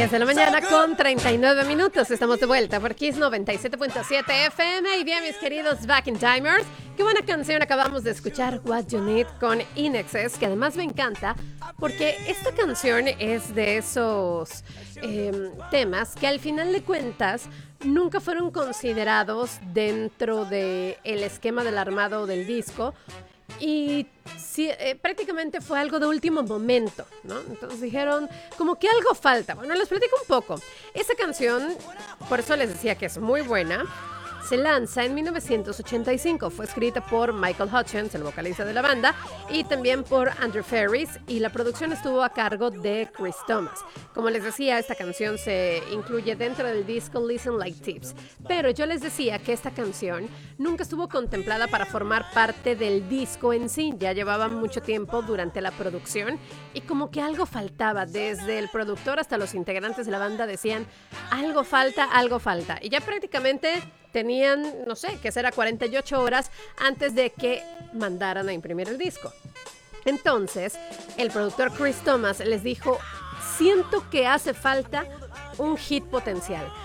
10 de la mañana con 39 minutos. Estamos de vuelta por Kiss 97.7 FM. Y bien, mis queridos Back in Timers, qué buena canción acabamos de escuchar, What You Need con INXS, que además me encanta porque esta canción es de esos temas que al final de cuentas nunca fueron considerados dentro del esquema del armado del disco. Y sí, prácticamente fue algo de último momento, ¿no? Entonces dijeron, como que algo falta. Bueno, les platico un poco. Esa canción, por eso les decía que es muy buena, se lanza en 1985. Fue escrita por Michael Hutchence, el vocalista de la banda, y también por Andrew Ferris, y la producción estuvo a cargo de Chris Thomas. Como les decía, esta canción se incluye dentro del disco Listen Like Tips, pero yo les decía que esta canción nunca estuvo contemplada para formar parte del disco en sí. Ya llevaba mucho tiempo durante la producción y como que algo faltaba. Desde el productor hasta los integrantes de la banda decían, algo falta, y ya prácticamente tenían, no sé, que será 48 horas antes de que mandaran a imprimir el disco. Entonces, el productor Chris Thomas les dijo, siento que hace falta un hit potencial,